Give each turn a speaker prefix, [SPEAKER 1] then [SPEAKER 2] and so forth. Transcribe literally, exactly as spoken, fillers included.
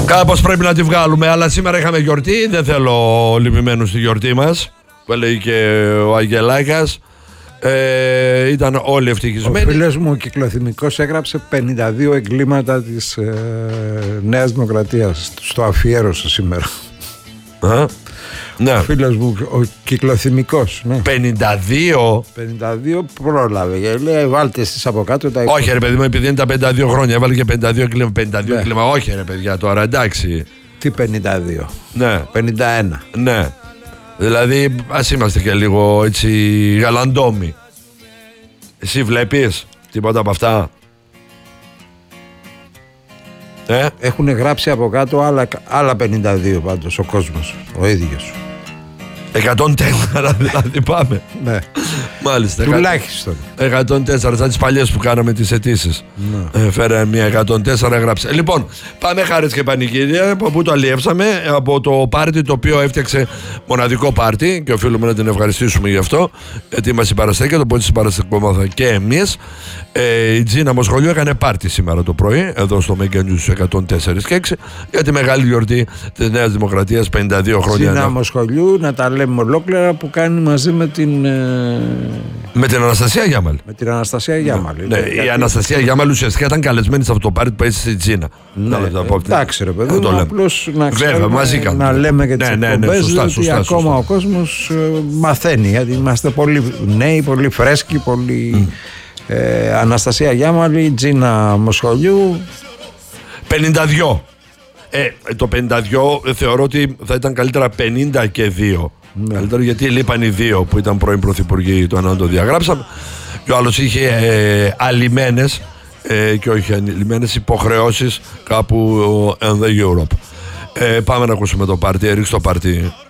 [SPEAKER 1] Κάπως πρέπει να τη βγάλουμε, αλλά σήμερα είχαμε γιορτή. Δεν θέλω λυπημένους στη γιορτή μας, που έλεγε και ο Αγγελάκας. Ε, ήταν όλοι ευτυχισμένοι.
[SPEAKER 2] Ο φίλος μου ο Κυκλοθυμικός έγραψε πενήντα δύο εγκλήματα της ε, Νέας Δημοκρατίας. Στο αφιέρωσε σήμερα.
[SPEAKER 1] Α, ναι.
[SPEAKER 2] Ο φίλος μου ο Κυκλοθυμικός, ναι.
[SPEAKER 1] πενήντα δύο
[SPEAKER 2] πενήντα δύο πρόλαβε. Και λέει βάλτε εσείς από κάτω τα...
[SPEAKER 1] Όχι ρε παιδί μου, επειδή είναι τα πενήντα δύο χρόνια, έβαλε και πενήντα δύο κλίμα. πενήντα δύο ναι. κλίμα. Όχι ρε παιδιά τώρα, εντάξει.
[SPEAKER 2] Τι πενήντα δύο?
[SPEAKER 1] Ναι.
[SPEAKER 2] πενήντα ένα.
[SPEAKER 1] Ναι. Δηλαδή ας είμαστε και λίγο έτσι γαλαντόμοι. Εσύ βλέπεις τίποτα από αυτά? Ε?
[SPEAKER 2] Έχουν γράψει από κάτω άλλα, άλλα πενήντα δύο πάντως ο κόσμος, ο ίδιος.
[SPEAKER 1] εκατόν τέσσερα δηλαδή πάμε.
[SPEAKER 2] Ναι.
[SPEAKER 1] Μάλιστα.
[SPEAKER 2] Τουλάχιστον.
[SPEAKER 1] εκατόν τέσσερα, σαν τις παλιές που κάναμε τις αιτήσεις. Ναι. Ε, φέρε μια εκατόν τέσσερα, έγραψε. Λοιπόν, πάμε χάρες και πανηγύρια. Από πού το αλλιεύσαμε? Από το πάρτι το οποίο έφτιαξε μοναδικό πάρτι και οφείλουμε να την ευχαριστήσουμε γι' αυτό. Ετοίμασε η Παραστέκια, το πόντι της Παραστεκόμαθα και εμείς. Ε, η Τζίνα Μοσχολιού έκανε πάρτι σήμερα το πρωί, εδώ στο Mega News εκατόν τέσσερα και έξι, για τη μεγάλη γιορτή της Νέας Δημοκρατίας, πενήντα δύο χρόνια.
[SPEAKER 2] Τζίνα Μοσχολιού, να τα λέμε ολόκληρα, που κάνει μαζί με την. Ε...
[SPEAKER 1] Με την Αναστασία Γιάμαλ.
[SPEAKER 2] Με την Αναστασία Γιάμαλ.
[SPEAKER 1] Ναι, ναι, η Αναστασία Γιάμαλ ουσιαστικά ήταν καλεσμένη σε αυτό το πάρτι που έτσι στη Τζίνα.
[SPEAKER 2] Ναι, εντάξει ρε παιδί μου, απλώς να ξέρουμε,
[SPEAKER 1] μαζί
[SPEAKER 2] να λέμε και τις
[SPEAKER 1] ναι,
[SPEAKER 2] εκπομπές,
[SPEAKER 1] ναι, ναι, σωστά,
[SPEAKER 2] ότι
[SPEAKER 1] σωστά,
[SPEAKER 2] ακόμα
[SPEAKER 1] σωστά.
[SPEAKER 2] ο κόσμος ε, μαθαίνει, γιατί είμαστε πολύ νέοι, πολύ φρέσκοι, πολύ. Mm. Ε, Αναστασία Γιάμαλη, Τζίνα Μοσχολιού.
[SPEAKER 1] πενήντα δύο. Ε, το πενήντα δύο θεωρώ ότι θα ήταν καλύτερα πενήντα και δύο. Ναι. Καλύτερα, γιατί λείπαν οι δύο που ήταν πρώην πρωθυπουργοί, το έναν το διαγράψαμε. Και ο άλλος είχε ε, αλημένες ε, και όχι αλημένες υποχρεώσεις κάπου in the Europe. Ε, πάμε να ακούσουμε το πάρτι, ρίξ το πάρτι.